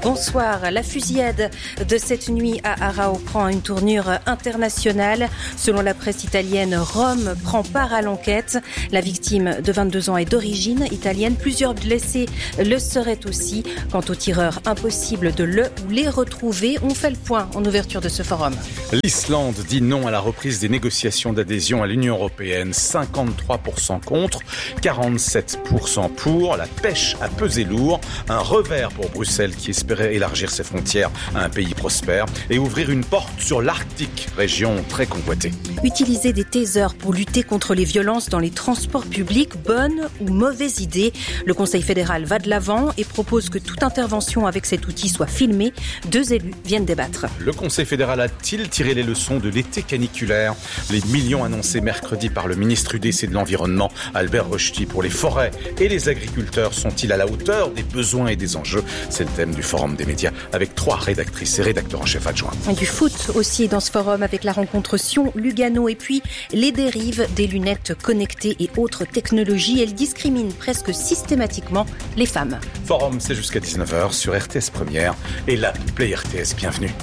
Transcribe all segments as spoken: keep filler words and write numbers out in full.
Bonsoir. La fusillade de cette nuit à Arao prend une tournure internationale. Selon la presse italienne, Rome prend part à l'enquête. La victime de vingt-deux ans est d'origine italienne. Plusieurs blessés le seraient aussi. Quant aux tireurs, impossible de le ou les retrouver. On fait le point en ouverture de ce forum. L'Islande dit non à la reprise des négociations d'adhésion à l'Union européenne. cinquante-trois pour cent contre, quarante-sept pour cent pour. La pêche a pesé lourd. Un revers pour Bruxelles qui espère élargir ses frontières à un pays prospère et ouvrir une porte sur l'Arctique, région très convoitée. Utiliser des tasers pour lutter contre les violences dans les transports publics, bonne ou mauvaise idée? Le Conseil fédéral va de l'avant et propose que toute intervention avec cet outil soit filmée. Deux élus viennent débattre. Le Conseil fédéral a-t-il tiré les leçons de l'été caniculaire? Les millions annoncés mercredi par le ministre U D C de l'Environnement, Albert Rochety, pour les forêts et les agriculteurs sont-ils à la hauteur des besoins et des enjeux? C'est le thème du forum des médias avec trois rédactrices et rédacteurs en chef adjoints. Du foot aussi dans ce forum avec la rencontre Sion-Lugano et puis les dérives des lunettes connectées et autres technologies. Elles discriminent presque systématiquement les femmes. Forum, c'est jusqu'à dix-neuf heures sur R T S Première et la Play R T S. Bienvenue.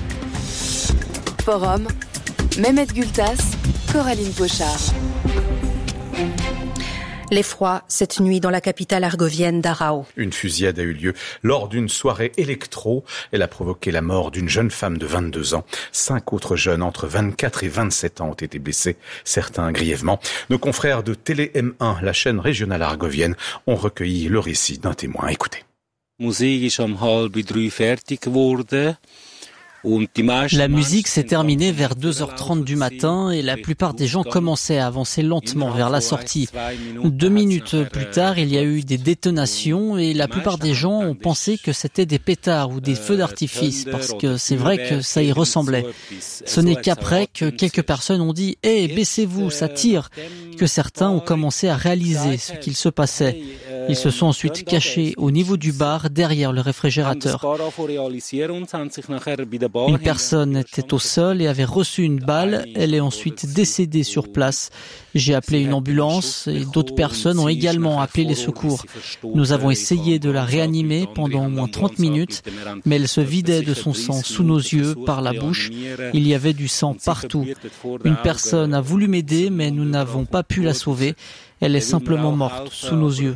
Forum, Mehmet Gültas, Coraline Pochard. L'effroi cette nuit dans la capitale argovienne d'Arao. Une fusillade a eu lieu lors d'une soirée électro. Elle a provoqué la mort d'une jeune femme de vingt-deux ans. Cinq autres jeunes entre vingt-quatre et vingt-sept ans ont été blessés, certains grièvement. Nos confrères de Télé M un, la chaîne régionale argovienne, ont recueilli le récit d'un témoin. Écoutez. La musique s'est terminée vers deux heures trente du matin et la plupart des gens commençaient à avancer lentement vers la sortie. Deux minutes plus tard, il y a eu des détonations et la plupart des gens ont pensé que c'était des pétards ou des feux d'artifice parce que c'est vrai que ça y ressemblait. Ce n'est qu'après que quelques personnes ont dit « Hé, hey, baissez-vous, ça tire !» que certains ont commencé à réaliser ce qu'il se passait. Ils se sont ensuite cachés au niveau du bar derrière le réfrigérateur. Une personne était au sol et avait reçu une balle. Elle est ensuite décédée sur place. J'ai appelé une ambulance et d'autres personnes ont également appelé les secours. Nous avons essayé de la réanimer pendant au moins trente minutes, mais elle se vidait de son sang sous nos yeux, par la bouche. Il y avait du sang partout. Une personne a voulu m'aider, mais nous n'avons pas pu la sauver. Elle est simplement morte sous nos yeux.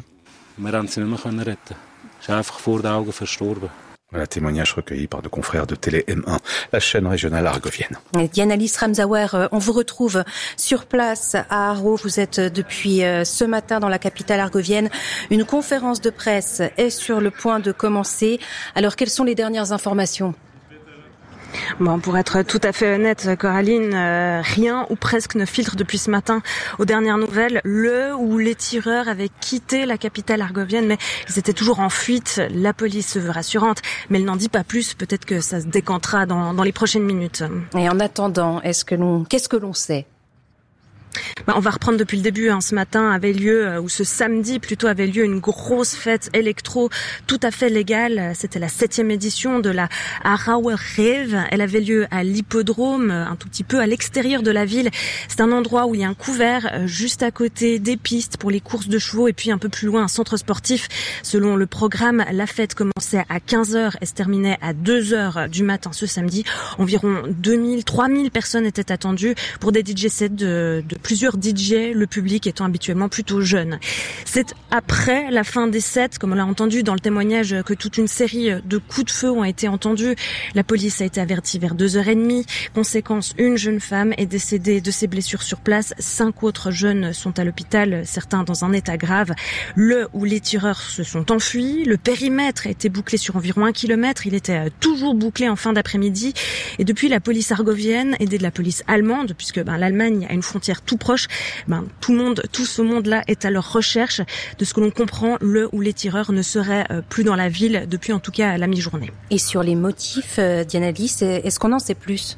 Voilà, témoignage recueilli par nos confrères de Télé M un, la chaîne régionale argovienne. Dianalis Ramzawer, on vous retrouve sur place à Arao. Vous êtes depuis ce matin dans la capitale argovienne. Une conférence de presse est sur le point de commencer. Alors, quelles sont les dernières informations ? Bon, pour être tout à fait honnête, Coraline, euh, rien ou presque ne filtre depuis ce matin. Aux dernières nouvelles, le ou les tireurs avaient quitté la capitale argovienne, mais ils étaient toujours en fuite. La police se veut rassurante, mais elle n'en dit pas plus. Peut-être que ça se décantera dans, dans les prochaines minutes. Et en attendant, est-ce que l'on, qu'est-ce que l'on sait ? Bah, on va reprendre depuis le début. Hein. Ce matin avait lieu, ou ce samedi plutôt, avait lieu une grosse fête électro tout à fait légale. C'était la septième édition de la Arao Rave. Elle avait lieu à l'hippodrome, un tout petit peu à l'extérieur de la ville. C'est un endroit où il y a un couvert juste à côté des pistes pour les courses de chevaux et puis un peu plus loin un centre sportif. Selon le programme, la fête commençait à quinze heures et se terminait à deux heures du matin ce samedi. Environ deux mille, trois mille personnes étaient attendues pour des D J sets de, de plusieurs D J, le public étant habituellement plutôt jeune. C'est après la fin des sets, comme on l'a entendu dans le témoignage, que toute une série de coups de feu ont été entendus. La police a été avertie vers deux heures trente. Conséquence, une jeune femme est décédée de ses blessures sur place. Cinq autres jeunes sont à l'hôpital, certains dans un état grave. Le ou les tireurs se sont enfuis. Le périmètre a été bouclé sur environ un kilomètre. Il était toujours bouclé en fin d'après-midi. Et depuis, la police argovienne, aidée de la police allemande, puisque ben, l'Allemagne a une frontière tout proche, ben, tout le monde, tout ce monde-là est à leur recherche. De ce que l'on comprend, le ou les tireurs ne seraient plus dans la ville depuis en tout cas la mi-journée. Et sur les motifs, euh, Dianalis, est-ce qu'on en sait plus ?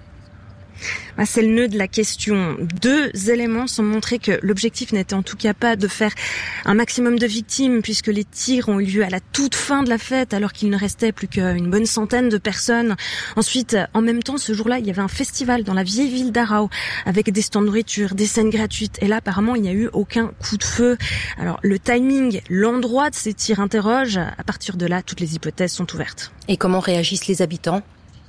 C'est le nœud de la question. Deux éléments sont montrés que l'objectif n'était en tout cas pas de faire un maximum de victimes, puisque les tirs ont eu lieu à la toute fin de la fête, alors qu'il ne restait plus qu'une bonne centaine de personnes. Ensuite, en même temps, ce jour-là, il y avait un festival dans la vieille ville d'Arao, avec des stands de nourriture, des scènes gratuites. Et là, apparemment, il n'y a eu aucun coup de feu. Alors, le timing, l'endroit de ces tirs interrogent. À partir de là, toutes les hypothèses sont ouvertes. Et comment réagissent les habitants ?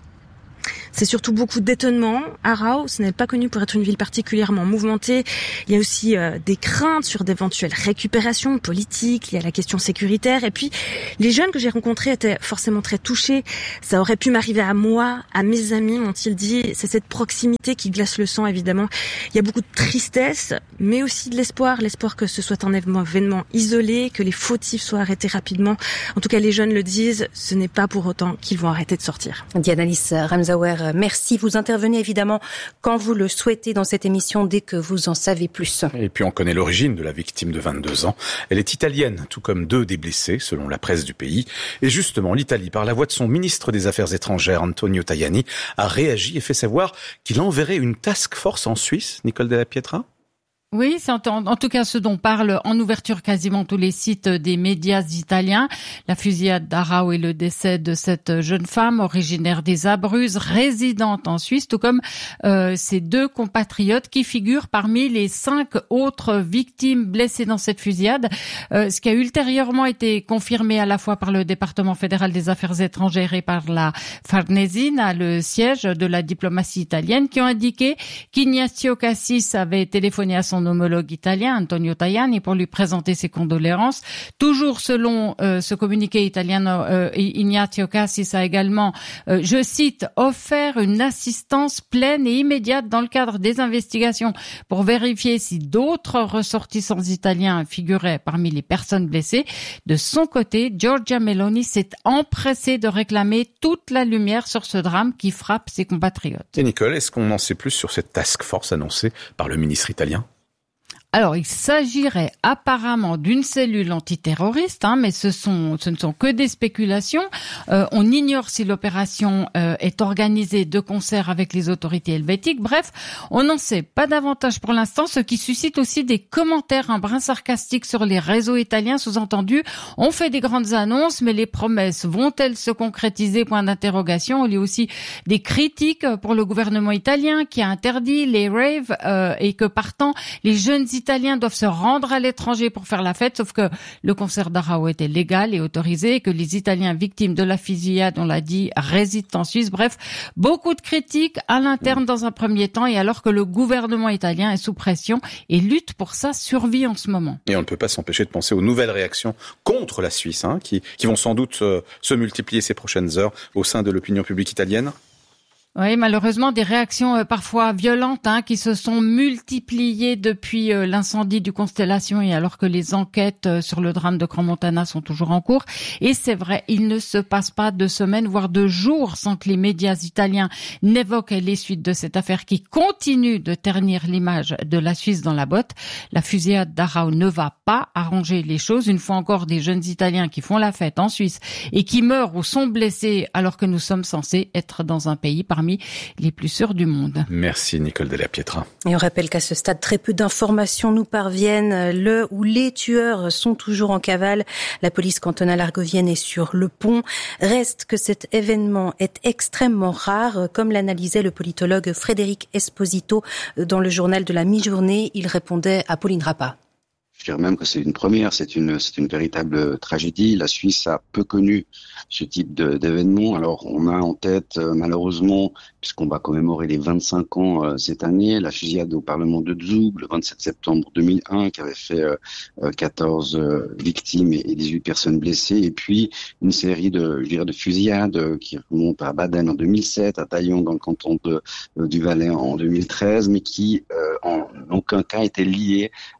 C'est surtout beaucoup d'étonnement. Arao, ce n'est pas connu pour être une ville particulièrement mouvementée. Il y a aussi euh, des craintes sur d'éventuelles récupérations politiques. Il y a la question sécuritaire. Et puis, les jeunes que j'ai rencontrés étaient forcément très touchés. Ça aurait pu m'arriver à moi, à mes amis, m'ont-ils dit. C'est cette proximité qui glace le sang, évidemment. Il y a beaucoup de tristesse, mais aussi de l'espoir. L'espoir que ce soit un événement isolé, que les fautifs soient arrêtés rapidement. En tout cas, les jeunes le disent, ce n'est pas pour autant qu'ils vont arrêter de sortir. Diana-Lys Ramzaouer, merci. Vous intervenez évidemment quand vous le souhaitez dans cette émission dès que vous en savez plus. Et puis on connaît l'origine de la victime de vingt-deux ans. Elle est italienne, tout comme deux des blessés, selon la presse du pays. Et justement, l'Italie, par la voix de son ministre des Affaires étrangères, Antonio Tajani, a réagi et fait savoir qu'il enverrait une task force en Suisse. Nicole Della Pietra ? Oui, c'est en, en tout cas ce dont parlent en ouverture quasiment tous les sites des médias italiens. La fusillade d'Arao et le décès de cette jeune femme originaire des Abruzzes, résidente en Suisse, tout comme euh, ses deux compatriotes qui figurent parmi les cinq autres victimes blessées dans cette fusillade. Euh, ce qui a ultérieurement été confirmé à la fois par le département fédéral des Affaires étrangères et par la Farnesina, le siège de la diplomatie italienne, qui ont indiqué qu'Ignazio Cassis avait téléphoné à son homologue italien, Antonio Tajani, pour lui présenter ses condoléances. Toujours selon euh, ce communiqué italien, euh, Ignazio Cassis a également, euh, je cite, offert une assistance pleine et immédiate dans le cadre des investigations pour vérifier si d'autres ressortissants italiens figuraient parmi les personnes blessées. De son côté, Giorgia Meloni s'est empressée de réclamer toute la lumière sur ce drame qui frappe ses compatriotes. Et Nicole, est-ce qu'on en sait plus sur cette task force annoncée par le ministre italien ? Alors, il s'agirait apparemment d'une cellule antiterroriste, hein, mais ce sont, ce ne sont que des spéculations. Euh, on ignore si l'opération euh, est organisée de concert avec les autorités helvétiques. Bref, on n'en sait pas davantage pour l'instant, ce qui suscite aussi des commentaires un brin sarcastiques sur les réseaux italiens. Sous-entendu, on fait des grandes annonces, mais les promesses vont-elles se concrétiser ? Point d'interrogation. Il y a aussi des critiques pour le gouvernement italien qui a interdit les raves euh, et que partant, les jeunes Italiens doivent se rendre à l'étranger pour faire la fête, sauf que le concert d'Arao était légal et autorisé et que les Italiens victimes de la fusillade, on l'a dit, résident en Suisse. Bref, beaucoup de critiques à l'interne dans un premier temps et alors que le gouvernement italien est sous pression et lutte pour sa survie en ce moment. Et on ne peut pas s'empêcher de penser aux nouvelles réactions contre la Suisse, hein, qui, qui vont sans doute euh, se multiplier ces prochaines heures au sein de l'opinion publique italienne. Oui, malheureusement, des réactions euh, parfois violentes hein, qui se sont multipliées depuis euh, l'incendie du Constellation et alors que les enquêtes euh, sur le drame de Crans-Montana sont toujours en cours. Et c'est vrai, il ne se passe pas de semaines, voire de jours sans que les médias italiens n'évoquent les suites de cette affaire qui continue de ternir l'image de la Suisse dans la botte. La fusillade d'Arao ne va pas arranger les choses. Une fois encore, des jeunes Italiens qui font la fête en Suisse et qui meurent ou sont blessés alors que nous sommes censés être dans un pays parmi les plus sûrs du monde. Merci Nicole Della Pietra. Et on rappelle qu'à ce stade, très peu d'informations nous parviennent. Le ou les tueurs sont toujours en cavale. La police cantonale argovienne est sur le pont. Reste que cet événement est extrêmement rare, comme l'analysait le politologue Frédéric Esposito dans le journal de la mi-journée. Il répondait à Pauline Rappa. Je dirais même que c'est une première, c'est une, c'est une véritable tragédie. La Suisse a peu connu ce type de, d'événement. Alors, on a en tête, euh, malheureusement, puisqu'on va commémorer les vingt-cinq ans euh, cette année, la fusillade au Parlement de Zug, le vingt-sept septembre deux mille un, qui avait fait euh, quatorze euh, victimes et, et dix-huit personnes blessées. Et puis, une série de, je dirais, de fusillades euh, qui remontent à Baden en deux mille sept, à Taillon dans le canton de, euh, du Valais en deux mille treize, mais qui, euh, en aucun cas, étaient liées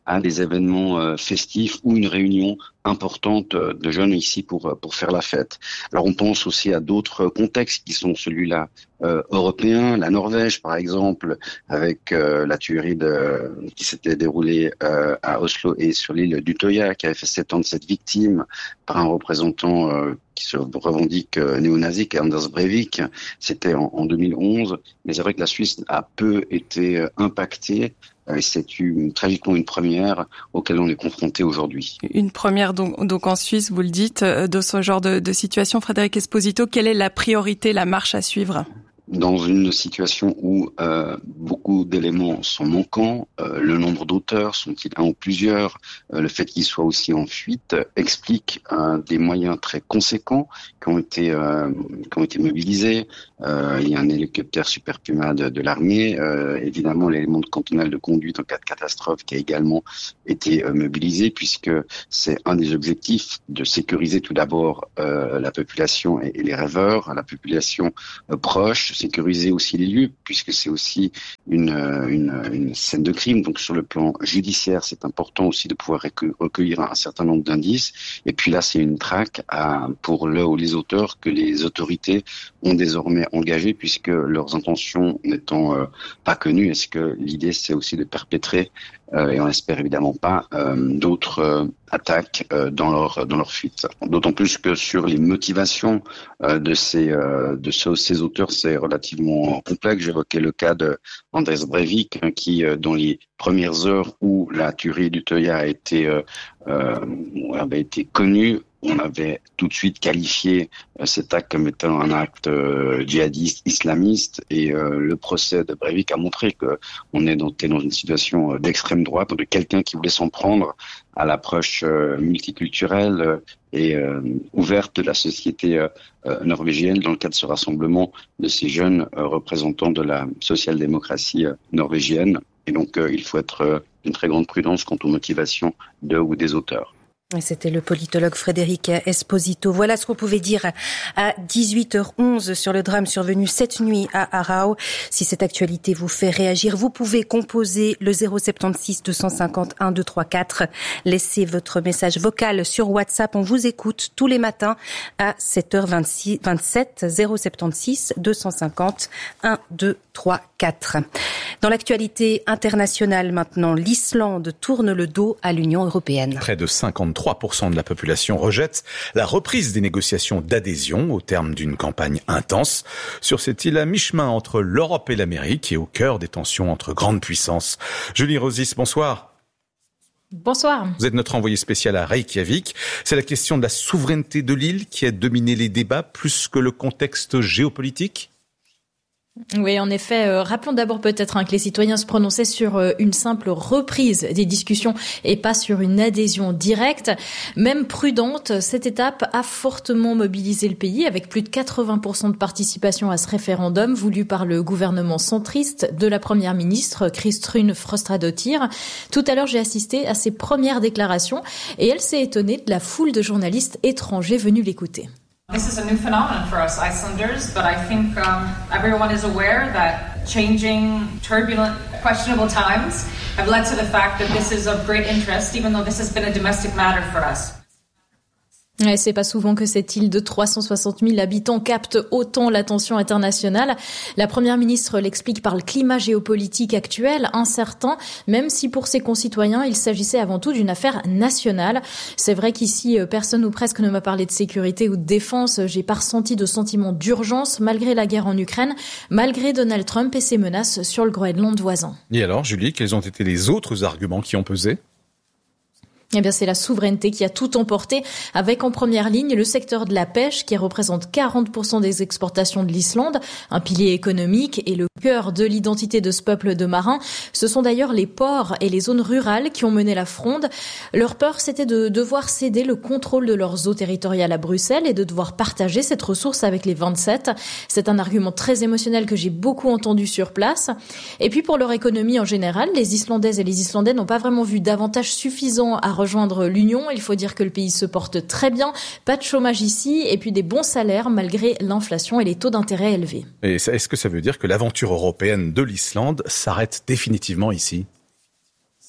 à des événements euh, festifs ou une réunion importante de jeunes ici pour pour faire la fête. Alors on pense aussi à d'autres contextes qui sont celui-là euh, européen, la Norvège par exemple, avec euh, la tuerie de, qui s'était déroulée euh, à Oslo et sur l'île d'Utøya, qui avait fait soixante-dix-sept victimes par un représentant euh, qui se revendique euh, néo-nazi, qui est Anders Breivik. C'était en, en deux mille onze, mais c'est vrai que la Suisse a peu été euh, impactée. Et c'est une, tragiquement une première auquel on est confronté aujourd'hui. Une première donc, donc en Suisse, vous le dites, de ce genre de, de situation. Frédéric Esposito, quelle est la priorité, la marche à suivre ? Dans une situation où euh, beaucoup d'éléments sont manquants, euh, le nombre d'auteurs, sont-ils un ou plusieurs, euh, le fait qu'ils soient aussi en fuite, explique euh, des moyens très conséquents qui ont été euh, qui ont été mobilisés. Euh, il y a un hélicoptère Super Puma de, de l'armée, euh, évidemment l'élément de cantonal de conduite en cas de catastrophe qui a également été euh, mobilisé, puisque c'est un des objectifs de sécuriser tout d'abord euh, la population et, et les rêveurs, la population euh, proche, sécuriser aussi les lieux, puisque c'est aussi une, une, une scène de crime. Donc sur le plan judiciaire, c'est important aussi de pouvoir recueillir un certain nombre d'indices. Et puis là, c'est une traque à, pour le ou les auteurs que les autorités ont désormais engagés, puisque leurs intentions n'étant euh, pas connues. Est-ce que l'idée, c'est aussi de perpétrer, euh, et on espère évidemment pas, euh, d'autres euh, attaques euh, dans leur dans leur fuite. D'autant plus que sur les motivations euh, de ces euh, de ce, ces auteurs, c'est relativement complexe. J'évoquais le cas de Anders Breivik, hein, qui euh, dans les premières heures où la tuerie d'Utøya a été euh, euh, avait été connue, on avait tout de suite qualifié euh, cet acte comme étant un acte euh, djihadiste, islamiste, et euh, le procès de Breivik a montré que on est dans, dans une situation euh, d'extrême droite, de quelqu'un qui voulait s'en prendre à l'approche euh, multiculturelle euh, et euh, ouverte de la société euh, euh, norvégienne dans le cadre de ce rassemblement de ces jeunes euh, représentants de la social-démocratie euh, norvégienne. Et donc, euh, il faut être euh, une très grande prudence quant aux motivations de ou des auteurs. C'était le politologue Frédéric Esposito. Voilà ce qu'on pouvait dire à dix-huit heures onze sur le drame survenu cette nuit à Aarau. Si cette actualité vous fait réagir, vous pouvez composer le zéro sept six deux cent cinquante un deux trois quatre. Laissez votre message vocal sur WhatsApp. On vous écoute tous les matins à sept heures vingt-sept. zéro sept six deux cent cinquante un deux trois quatre. Dans l'actualité internationale maintenant, l'Islande tourne le dos à l'Union européenne. Près de cinquante-trois pour cent de la population rejette la reprise des négociations d'adhésion au terme d'une campagne intense sur cette île à mi-chemin entre l'Europe et l'Amérique et au cœur des tensions entre grandes puissances. Julie Rosis, bonsoir. Bonsoir. Vous êtes notre envoyé spécial à Reykjavik. C'est la question de la souveraineté de l'île qui a dominé les débats plus que le contexte géopolitique ? Oui, en effet. Euh, rappelons d'abord peut-être hein, que les citoyens se prononçaient sur euh, une simple reprise des discussions et pas sur une adhésion directe. Même prudente, cette étape a fortement mobilisé le pays avec plus de quatre-vingts pour cent de participation à ce référendum voulu par le gouvernement centriste de la première ministre Kristrún Frostadóttir. Tout à l'heure, j'ai assisté à ses premières déclarations et elle s'est étonnée de la foule de journalistes étrangers venus l'écouter. This is a new phenomenon for us Icelanders, but I think um, everyone is aware that changing, turbulent, questionable times have led to the fact that this is of great interest, even though this has been a domestic matter for us. Et c'est pas souvent que cette île de trois cent soixante mille habitants capte autant l'attention internationale. La première ministre l'explique par le climat géopolitique actuel, incertain, même si pour ses concitoyens, il s'agissait avant tout d'une affaire nationale. C'est vrai qu'ici, personne ou presque ne m'a parlé de sécurité ou de défense. J'ai pas ressenti de sentiment d'urgence, malgré la guerre en Ukraine, malgré Donald Trump et ses menaces sur le Groenland voisin. Et alors, Julie, quels ont été les autres arguments qui ont pesé ? Eh bien, c'est la souveraineté qui a tout emporté, avec en première ligne le secteur de la pêche qui représente quarante pour cent des exportations de l'Islande, un pilier économique et le cœur de l'identité de ce peuple de marins. Ce sont d'ailleurs les ports et les zones rurales qui ont mené la fronde. Leur peur, c'était de devoir céder le contrôle de leurs eaux territoriales à Bruxelles et de devoir partager cette ressource avec les vingt-sept. C'est un argument très émotionnel que j'ai beaucoup entendu sur place. Et puis pour leur économie en général, les Islandaises et les Islandais n'ont pas vraiment vu d'avantages suffisants à rejoindre l'Union. Il faut dire que le pays se porte très bien, pas de chômage ici et puis des bons salaires malgré l'inflation et les taux d'intérêt élevés. Et est-ce que ça veut dire que l'aventure européenne de l'Islande s'arrête définitivement ici ?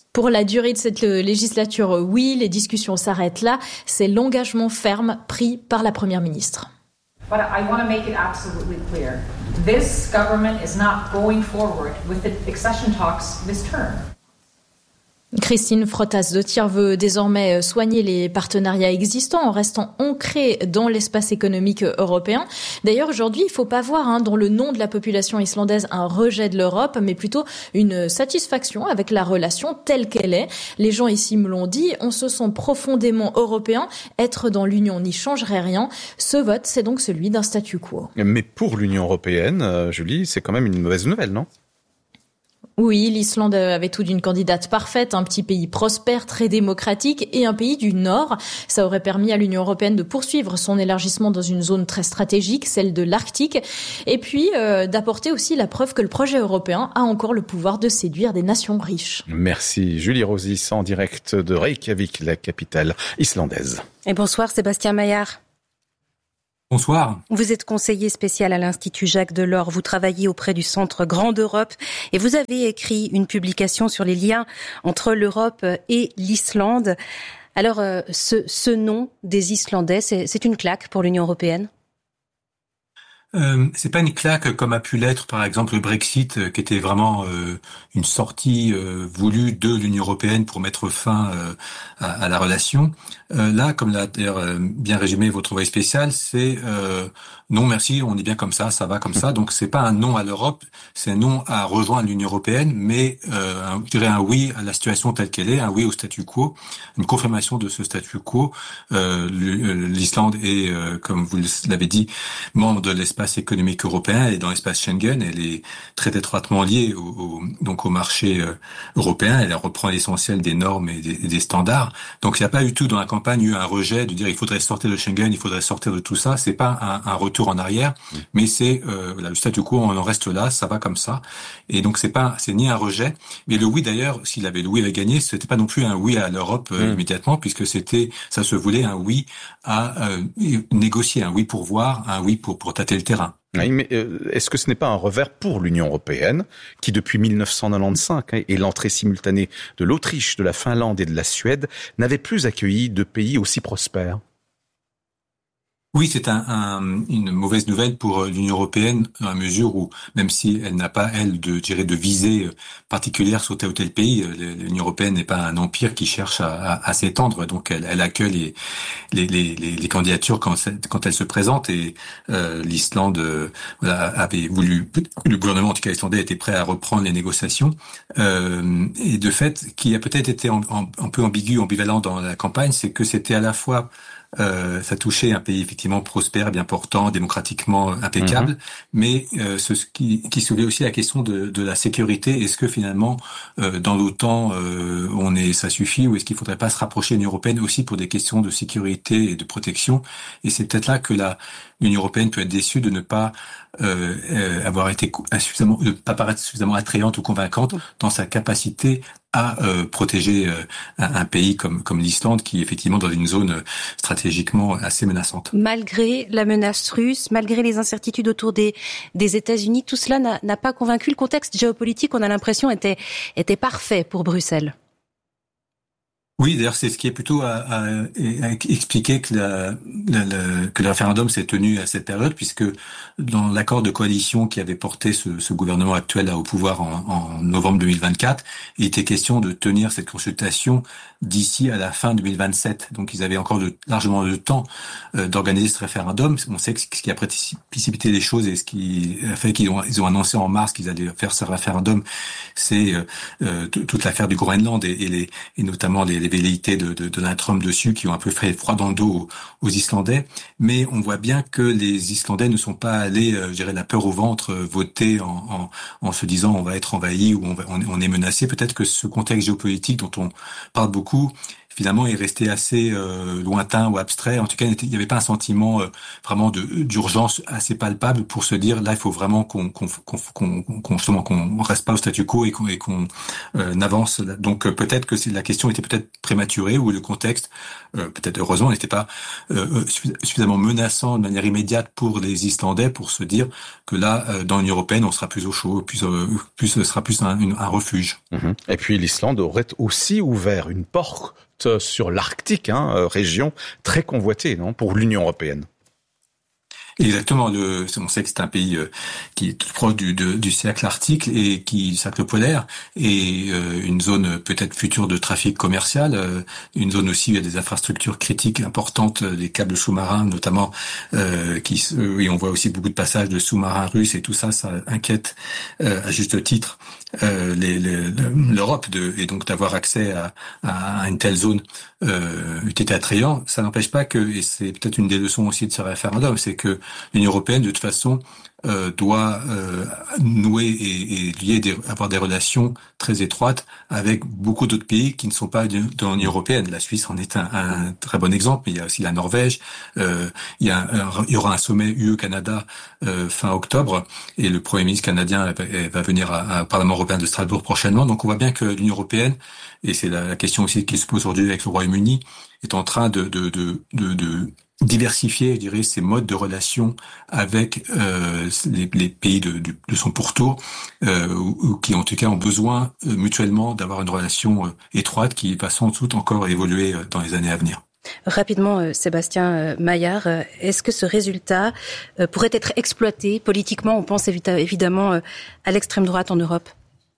Pour la durée de cette législature, oui, les discussions s'arrêtent là. C'est l'engagement ferme pris par la Première ministre. But I want to make it absolutely clear. This government is not going forward with the accession talks this term. Christine Frotas-Dottir veut désormais soigner les partenariats existants en restant ancrée dans l'espace économique européen. D'ailleurs, aujourd'hui, il ne faut pas voir hein, dans le nom de la population islandaise un rejet de l'Europe, mais plutôt une satisfaction avec la relation telle qu'elle est. Les gens ici me l'ont dit, on se sent profondément européen. Être dans l'Union n'y changerait rien. Ce vote, c'est donc celui d'un statu quo. Mais pour l'Union européenne, euh, Julie, c'est quand même une mauvaise nouvelle, non ? Oui, l'Islande avait tout d'une candidate parfaite, un petit pays prospère, très démocratique et un pays du Nord. Ça aurait permis à l'Union européenne de poursuivre son élargissement dans une zone très stratégique, celle de l'Arctique, et puis euh, d'apporter aussi la preuve que le projet européen a encore le pouvoir de séduire des nations riches. Merci Julie Rosis en direct de Reykjavik, la capitale islandaise. Et bonsoir Sébastien Maillard. Bonsoir. Vous êtes conseiller spécial à l'Institut Jacques Delors. Vous travaillez auprès du Centre Grande Europe et vous avez écrit une publication sur les liens entre l'Europe et l'Islande. Alors, ce, ce nom des Islandais, c'est, c'est une claque pour l'Union européenne ? Euh, c'est pas une claque comme a pu l'être par exemple le Brexit, euh, qui était vraiment euh, une sortie euh, voulue de l'Union européenne pour mettre fin euh, à, à la relation. Euh, là, comme l'a d'ailleurs euh, bien résumé votre envoyé spécial, c'est euh, non merci, on est bien comme ça, ça va comme ça. Donc c'est pas un non à l'Europe, c'est un non à rejoindre l'Union européenne, mais euh, un, je dirais un oui à la situation telle qu'elle est, un oui au statu quo, une confirmation de ce statu quo. Euh, L'Islande est, euh, comme vous l'avez dit, membre de l'espace économique européen, elle est dans l'espace Schengen, elle est très étroitement liée au, au, donc au marché euh, européen, elle reprend l'essentiel des normes et des, des standards. Donc il n'y a pas du tout dans la campagne eu un rejet de dire il faudrait sortir de Schengen, il faudrait sortir de tout ça. C'est pas un, un retour en arrière, mais c'est euh, le statu quo, on en reste là, ça va comme ça. Et donc c'est pas, c'est ni un rejet, mais le oui d'ailleurs, s'il avait le oui avait gagné, c'était pas non plus un oui à l'Europe euh, mmh. immédiatement, puisque c'était, ça se voulait un oui à euh, négocier, un oui pour voir, un oui pour pour tâter le terrain. Oui, mais est-ce que ce n'est pas un revers pour l'Union européenne, qui depuis mille neuf cent quatre-vingt-quinze et l'entrée simultanée de l'Autriche, de la Finlande et de la Suède n'avait plus accueilli de pays aussi prospères ? Oui, c'est un, un, une mauvaise nouvelle pour l'Union européenne, dans la mesure où, même si elle n'a pas, elle, de, de, de visée particulière sur tel ou tel pays, l'Union européenne n'est pas un empire qui cherche à, à, à s'étendre, donc elle, elle accueille les, les, les, les candidatures quand, quand elles se présentent, et euh, l'Islande euh, voilà, avait voulu, le gouvernement en tout cas islandais était prêt à reprendre les négociations, euh, et de fait, qui a peut-être été en, en, un peu ambigu, ambivalent dans la campagne, c'est que c'était à la fois Euh, ça touchait un pays effectivement prospère, bien portant, démocratiquement impeccable, mmh. mais euh, ce qui, qui soulevait aussi la question de, de la sécurité. Est-ce que finalement, euh, dans l'OTAN, euh, on est, ça suffit, ou est-ce qu'il faudrait pas se rapprocher de l'Union européenne aussi pour des questions de sécurité et de protection? Et c'est peut-être là que la l'Union européenne peut être déçue de ne pas euh, euh, avoir été suffisamment, de ne pas paraître suffisamment attrayante ou convaincante dans sa capacité à euh, protéger euh, un, un pays comme comme l'Islande, qui est effectivement dans une zone stratégiquement assez menaçante. Malgré la menace russe, malgré les incertitudes autour des des États-Unis, tout cela n'a, n'a pas convaincu. Le contexte géopolitique, on a l'impression, était était parfait pour Bruxelles. Oui, d'ailleurs, c'est ce qui est plutôt à, à, à expliquer que, la, la, la, que le référendum s'est tenu à cette période, puisque dans l'accord de coalition qui avait porté ce, ce gouvernement actuel là, au pouvoir en, en novembre deux mille vingt-quatre, il était question de tenir cette consultation d'ici à la fin deux mille vingt-sept. Donc, ils avaient encore de, largement de temps euh, d'organiser ce référendum. On sait que ce qui a précipité les choses et ce qui a fait qu'ils ont, ils ont annoncé en mars qu'ils allaient faire ce référendum, c'est euh, euh, toute l'affaire du Groenland et, et, les, et notamment les, les velléités de, de, de Donald Trump dessus, qui ont un peu fait froid dans le dos aux, aux Islandais. Mais on voit bien que les Islandais ne sont pas allés, euh, je dirais, la peur au ventre, euh, voter en, en, en se disant on va être envahi ou on, va, on, on est menacé. Peut-être que ce contexte géopolitique dont on parle beaucoup finalement est resté assez euh, lointain ou abstrait. En tout cas, il n'y avait pas un sentiment euh, vraiment de, d'urgence assez palpable pour se dire là, il faut vraiment qu'on qu'on qu'on qu'on, qu'on, justement, qu'on reste pas au statu quo et qu'on, et qu'on euh, avance. Donc euh, peut-être que c'est, la question était peut-être prématurée ou le contexte, euh, peut-être heureusement, n'était pas euh, suffisamment menaçant de manière immédiate pour les Islandais pour se dire que là, euh, dans l'Union européenne, on sera plus au chaud, plus, euh, plus ce sera plus un, un refuge. Mmh. Et puis l'Islande aurait aussi ouvert une porte sur l'Arctique, hein, région très convoitée, non, pour l'Union européenne. Exactement. Le, on sait que c'est un pays euh, qui est tout proche du, de, du cercle arctique et qui cercle polaire et euh, une zone peut-être future de trafic commercial, euh, une zone aussi où il y a des infrastructures critiques importantes, des câbles sous-marins notamment, euh, qui euh, et on voit aussi beaucoup de passages de sous-marins russes et tout ça, ça inquiète euh, à juste titre euh, les, les, l'Europe de, et donc d'avoir accès à, à une telle zone euh, eût été attrayant. Ça n'empêche pas que, et c'est peut-être une des leçons aussi de ce référendum, c'est que l'Union européenne, de toute façon, euh, doit euh, nouer et, et lier des, avoir des relations très étroites avec beaucoup d'autres pays qui ne sont pas dans l'Union européenne. La Suisse en est un, un très bon exemple, mais il y a aussi la Norvège. Euh, il, y a un, il y aura un sommet U E-Canada euh, fin octobre, et le Premier ministre canadien va, va venir à, à, au Parlement européen de Strasbourg prochainement. Donc on voit bien que l'Union européenne, et c'est la, la question aussi qui se pose aujourd'hui avec le Royaume-Uni, est en train de, de, de, de, de diversifier, je dirais, ses modes de relations avec euh, les, les pays de, de, de son pourtour, euh, ou, ou qui en tout cas ont besoin euh, mutuellement d'avoir une relation euh, étroite qui va sans doute encore évoluer euh, dans les années à venir. Rapidement, Sébastien Maillard, est-ce que ce résultat pourrait être exploité politiquement? On pense évidemment à l'extrême droite en Europe.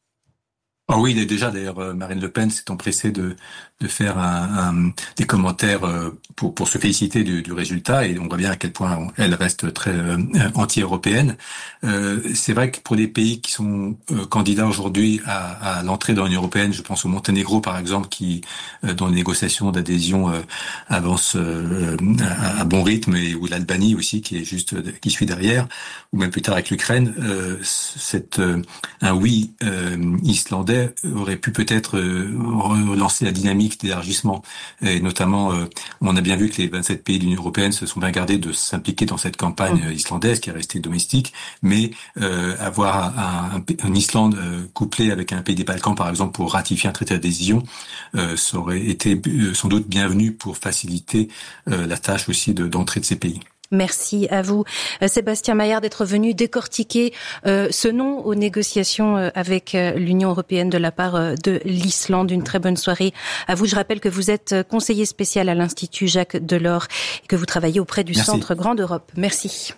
Oh oui, il est déjà, d'ailleurs, Marine Le Pen s'est empressée de, de faire un, un, des commentaires pour, pour se féliciter du, du résultat, et on voit bien à quel point elle reste très euh, anti-européenne. Euh, c'est vrai que pour les pays qui sont euh, candidats aujourd'hui à, à l'entrée dans l'Union européenne, je pense au Monténégro par exemple, qui euh, dans les négociations d'adhésion euh, avance euh, à, à bon rythme, et ou l'Albanie aussi qui est juste qui suit derrière, ou même plus tard avec l'Ukraine, euh, c'est euh, un oui euh, islandais aurait pu peut-être euh, relancer la dynamique d'élargissement. Et notamment, euh, on a bien vu que les vingt-sept pays de l'Union européenne se sont bien gardés de s'impliquer dans cette campagne mmh. islandaise qui est restée domestique, mais euh, avoir un, un, un Islande euh, couplé avec un pays des Balkans, par exemple, pour ratifier un traité d'adhésion, euh, ça aurait été euh, sans doute bienvenu pour faciliter euh, la tâche aussi de, d'entrée de ces pays. Merci à vous, Sébastien Maillard, d'être venu décortiquer euh, ce non aux négociations euh, avec euh, l'Union européenne de la part euh, de l'Islande. Une très bonne soirée à vous. Je rappelle que vous êtes conseiller spécial à l'Institut Jacques Delors et que vous travaillez auprès du Merci. Centre Grande Europe. Merci.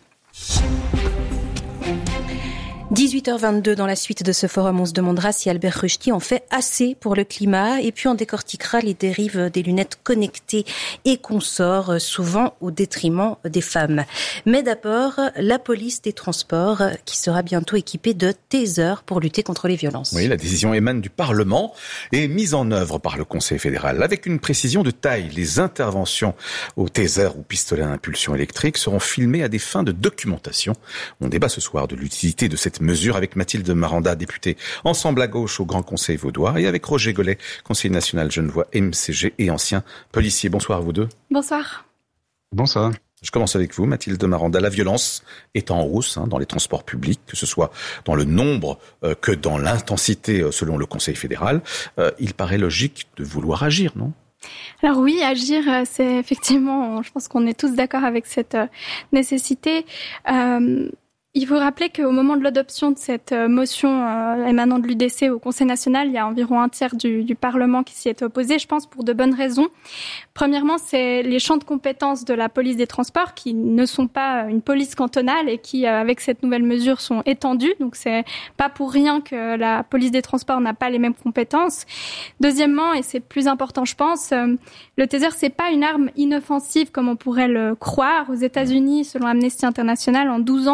dix-huit heures vingt-deux, dans la suite de ce forum, on se demandera si Albert Rushdie en fait assez pour le climat, et puis on décortiquera les dérives des lunettes connectées et consorts, souvent au détriment des femmes. Mais d'abord, la police des transports qui sera bientôt équipée de tasers pour lutter contre les violences. Oui, la décision émane du Parlement et mise en œuvre par le Conseil fédéral. Avec une précision de taille, les interventions au taser ou pistolet à impulsion électrique seront filmées à des fins de documentation. On débat ce soir de l'utilité de cette mesure avec Mathilde Maranda, députée Ensemble à gauche au Grand Conseil vaudois, et avec Roger Gollet, conseiller national Genevois M C G et ancien policier. Bonsoir à vous deux. Bonsoir. Bonsoir. Je commence avec vous, Mathilde Maranda. La violence est en hausse hein, dans les transports publics, que ce soit dans le nombre euh, que dans l'intensité euh, selon le Conseil fédéral. Euh, il paraît logique de vouloir agir, non ? Alors oui, agir, c'est effectivement, je pense qu'on est tous d'accord avec cette nécessité. Euh, Il faut rappeler qu'au moment de l'adoption de cette motion euh, émanant de l'U D C au Conseil national, il y a environ un tiers du, du Parlement qui s'y est opposé, je pense, pour de bonnes raisons. Premièrement, c'est les champs de compétences de la police des transports qui ne sont pas une police cantonale et qui, euh, avec cette nouvelle mesure, sont étendus. Donc, c'est pas pour rien que la police des transports n'a pas les mêmes compétences. Deuxièmement, et c'est plus important, je pense, euh, le taser, c'est pas une arme inoffensive comme on pourrait le croire. Aux États-Unis, selon Amnesty International, en douze ans,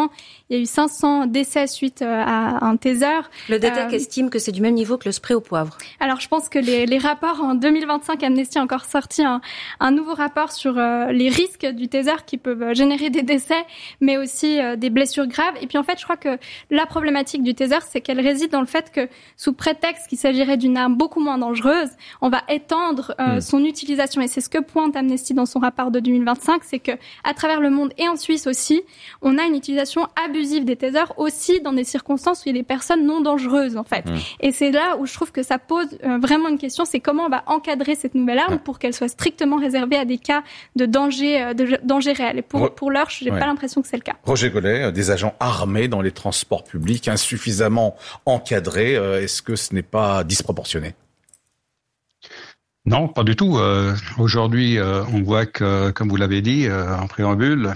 Il y a eu cinq cents décès suite à un taser. Le D A C euh, estime que c'est du même niveau que le spray au poivre. Alors je pense que les, les rapports en deux mille vingt-cinq, Amnesty a encore sorti un, un nouveau rapport sur euh, les risques du taser qui peuvent générer des décès, mais aussi euh, des blessures graves. Et puis en fait, je crois que la problématique du taser, c'est qu'elle réside dans le fait que sous prétexte qu'il s'agirait d'une arme beaucoup moins dangereuse, on va étendre euh, mmh. son utilisation. Et c'est ce que pointe Amnesty dans son rapport de deux mille vingt-cinq, c'est que à travers le monde et en Suisse aussi, on a une utilisation abusive des tasers aussi dans des circonstances où il y a des personnes non dangereuses en fait. Mmh. Et c'est là où je trouve que ça pose euh, vraiment une question, c'est comment on va encadrer cette nouvelle arme pour qu'elle soit strictement réservée à des cas de danger, euh, de danger réel. Et pour, pour l'heure, j'ai ouais. pas l'impression que c'est le cas. Roger Gollet, des agents armés dans les transports publics, insuffisamment encadrés, euh, est-ce que ce n'est pas disproportionné ? Non, pas du tout. Euh, aujourd'hui, euh, on voit que, comme vous l'avez dit euh, en préambule,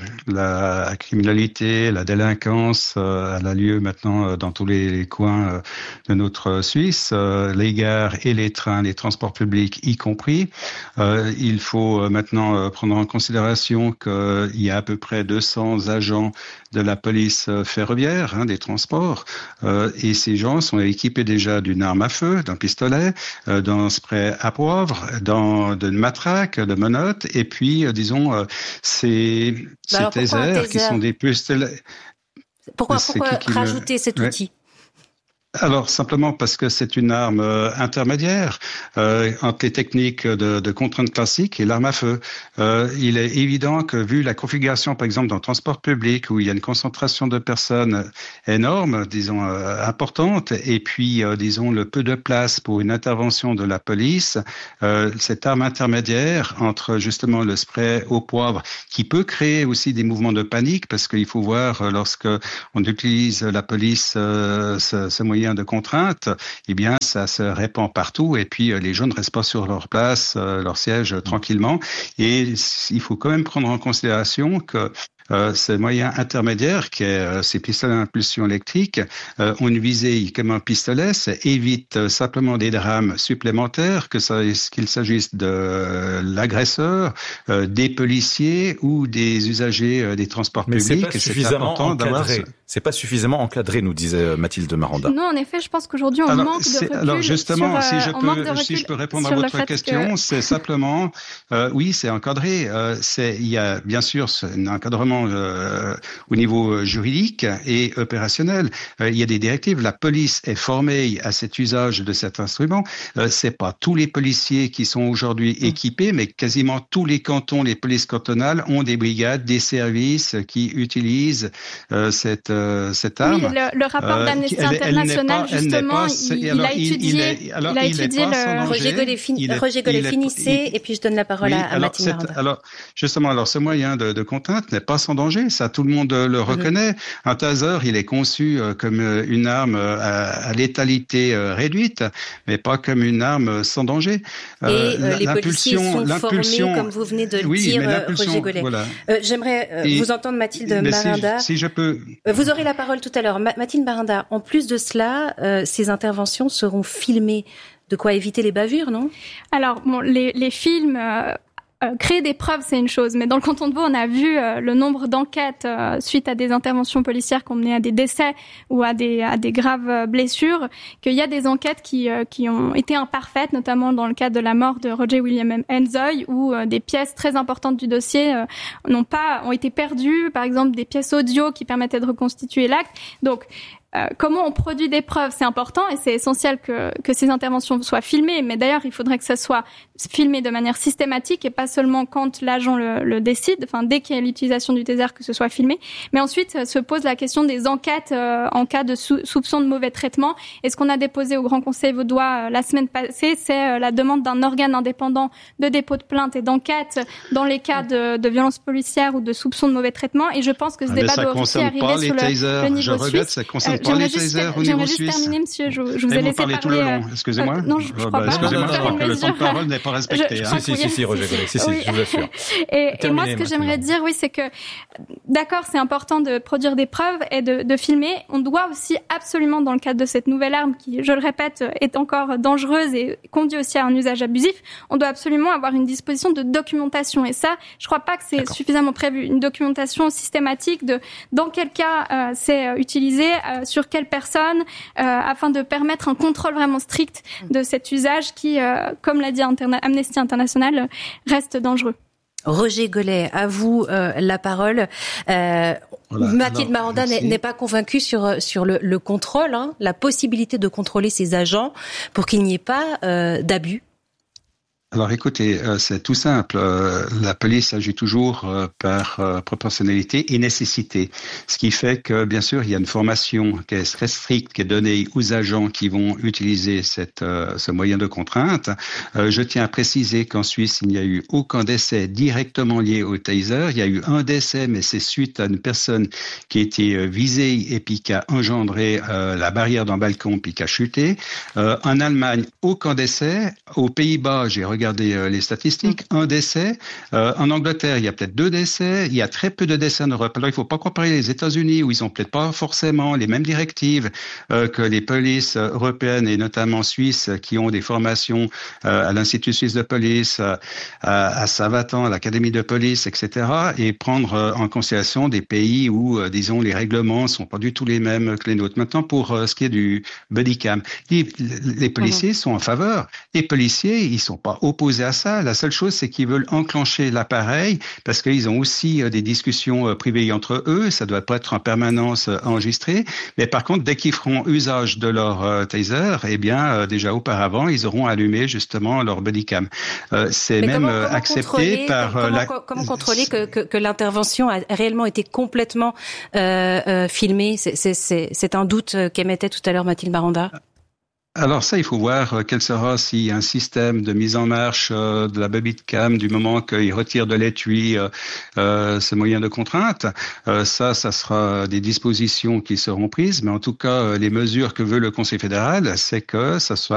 la criminalité, la délinquance, euh, elle a lieu maintenant euh, dans tous les coins euh, de notre Suisse, euh, les gares et les trains, les transports publics y compris. Euh, il faut euh, maintenant euh, prendre en considération qu'il y a à peu près deux cents agents de la police ferroviaire, hein, des transports, euh, et ces gens sont équipés déjà d'une arme à feu, d'un pistolet, euh, d'un spray à poivre, dans d'une matraque, de menottes, et puis, euh, disons, euh, ces, bah ces tasers qui sont des pistolets. Pourquoi, pourquoi qui, qui rajouter me... cet outil ? Ouais. Alors, simplement parce que c'est une arme euh, intermédiaire euh, entre les techniques de, de contrainte classique et l'arme à feu. Euh, il est évident que vu la configuration, par exemple, dans le transport public, où il y a une concentration de personnes énorme, disons, euh, importante, et puis, euh, disons, le peu de place pour une intervention de la police, euh, cette arme intermédiaire entre, justement, le spray au poivre, qui peut créer aussi des mouvements de panique, parce qu'il faut voir, euh, lorsque on utilise la police, euh, ce, ce moyen de contrainte, eh bien, ça se répand partout et puis euh, les gens ne restent pas sur leur place, euh, leur siège euh, tranquillement. Et il faut quand même prendre en considération que Euh, ces moyens intermédiaires, qui est euh, ces pistolets à impulsion électrique, euh, ont une visée comme un pistolet, ça évite euh, simplement des drames supplémentaires, que ça, qu'il s'agisse de euh, l'agresseur, euh, des policiers ou des usagers euh, des transports Mais publics. C'est pas suffisamment c'est encadré. Ce... C'est pas suffisamment encadré, nous disait Mathilde Maranda. Non, en effet, je pense qu'aujourd'hui on alors, manque de recul. Alors justement, sur, si je peux, de si je peux répondre à votre question, que... c'est simplement, euh, oui, c'est encadré. Euh, c'est, il y a bien sûr un encadrement Euh, au niveau juridique et opérationnel. Euh, il y a des directives. La police est formée à cet usage de cet instrument. Euh, c'est pas tous les policiers qui sont aujourd'hui équipés, mais quasiment tous les cantons, les polices cantonales ont des brigades, des services qui utilisent euh, cette euh, cette arme. Oui, le, le rapport euh, d'Amnesty elle, International, elle pas, justement, pas, il, il, alors, a il, étudié, il, est, alors, il a il étudié le... Roger Gollet, fin, Roger Gollet finissez, et puis je donne la parole oui, à, à Mathilde Maranda. Alors, justement, alors ce moyen de, de contrainte n'est pas sans danger, ça tout le monde le reconnaît. Mmh. Un taser, il est conçu euh, comme une arme euh, à, à létalité euh, réduite, mais pas comme une arme sans danger. Euh, et euh, les policiers sont formés, comme vous venez de le oui, dire, Roger Gollet. Voilà. Euh, j'aimerais euh, et, vous entendre, Mathilde Maranda. Si, si je peux... Vous aurez la parole tout à l'heure. Ma- Mathilde Maranda, en plus de cela, euh, ces interventions seront filmées. De quoi éviter les bavures, non ? Alors, bon, les, les films... Euh... Euh, créer des preuves, c'est une chose, mais dans le canton de Vaud, on a vu euh, le nombre d'enquêtes euh, suite à des interventions policières qui ont mené à des décès ou à des, à des graves euh, blessures, qu'il y a des enquêtes qui, euh, qui ont été imparfaites, notamment dans le cas de la mort de Roger William Enzoy, où euh, des pièces très importantes du dossier euh, n'ont pas, ont été perdues, par exemple des pièces audio qui permettaient de reconstituer l'acte. Donc, Euh, comment on produit des preuves, c'est important et c'est essentiel que, que ces interventions soient filmées. Mais d'ailleurs, il faudrait que ça soit filmé de manière systématique et pas seulement quand l'agent le, le décide, enfin dès qu'il y a l'utilisation du taser que ce soit filmé. Mais ensuite, se pose la question des enquêtes euh, en cas de sou- soupçon de mauvais traitement. Et ce qu'on a déposé au Grand Conseil vaudois euh, la semaine passée, c'est euh, la demande d'un organe indépendant de dépôt de plainte et d'enquête dans les cas de, de violences policières ou de soupçon de mauvais traitement. Et je pense que ce Mais débat doit aussi arriver sur le, le niveau je regrette, suisse. Ça concerne j'aimerais juste, j'aimerais juste terminer, monsieur. Je, je vous ai laissé parler. tout le long. Excusez-moi. Euh, non, je, je crois bah, pas. Excusez-moi, je crois que mesure. le temps de parole n'est pas respecté. Je, je hein. Si, si, si, si, Roger Gollet. Si, si, oui. je vous assure. Et, et moi, ce que j'aimerais dire, oui, c'est que, d'accord, c'est important de produire des preuves et de, de filmer. On doit aussi absolument, dans le cadre de cette nouvelle arme qui, je le répète, est encore dangereuse et conduit aussi à un usage abusif, on doit absolument avoir une disposition de documentation. Et ça, je crois pas que c'est d'accord. suffisamment prévu. Une documentation systématique de dans quel cas euh, c'est euh, utilisé, euh, sur quelle personne, euh, afin de permettre un contrôle vraiment strict de cet usage qui, euh, comme l'a dit Interna- Amnesty International, reste dangereux. Roger Gollet, à vous euh, la parole. Euh, voilà. Mathilde Alors, Maranda n'est, n'est pas convaincue sur sur le, le contrôle, hein, la possibilité de contrôler ces agents pour qu'il n'y ait pas euh, d'abus. Alors écoutez, euh, c'est tout simple. Euh, la police agit toujours euh, par euh, proportionnalité et nécessité. Ce qui fait que, bien sûr, il y a une formation qui est très stricte, qui est donnée aux agents qui vont utiliser cette, euh, ce moyen de contrainte. Euh, je tiens à préciser qu'en Suisse, il n'y a eu aucun décès directement lié au taser. Il y a eu un décès, mais c'est suite à une personne qui a été visée et puis qui a engendré euh, la barrière d'un balcon puis qui a chuté. Euh, en Allemagne, aucun décès. Aux Pays-Bas, j'ai regardé Regardez les statistiques, un décès. Euh, en Angleterre, il y a peut-être deux décès. Il y a très peu de décès en Europe. Alors, il ne faut pas comparer les États-Unis où ils n'ont peut-être pas forcément les mêmes directives euh, que les polices européennes et notamment suisses qui ont des formations euh, à l'Institut suisse de police, à, à Savatan, à l'Académie de police, et cetera. Et prendre euh, en considération des pays où, euh, disons, les règlements ne sont pas du tout les mêmes que les nôtres. Maintenant, pour euh, ce qui est du body cam, les, les policiers mmh. sont en faveur. Les policiers, ils ne sont pas opposés à ça. La seule chose, c'est qu'ils veulent enclencher l'appareil parce qu'ils ont aussi euh, des discussions euh, privées entre eux. Ça doit pas être en permanence euh, enregistré. Mais par contre, dès qu'ils feront usage de leur euh, taser, eh bien, euh, déjà auparavant, ils auront allumé justement leur bodycam. Euh, c'est Mais même comment, euh, comment accepté par comment, la... Comment contrôler que, que, que l'intervention a réellement été complètement euh, euh, filmée? c'est, c'est, c'est, c'est un doute qu'émettait tout à l'heure Mathilde Maranda. Alors ça, il faut voir quel sera si un système de mise en marche euh, de la bodycam du moment qu'il retire de l'étui euh, euh, ce moyen de contrainte. Euh, ça, ça sera des dispositions qui seront prises. Mais en tout cas, les mesures que veut le Conseil fédéral, c'est que ça soit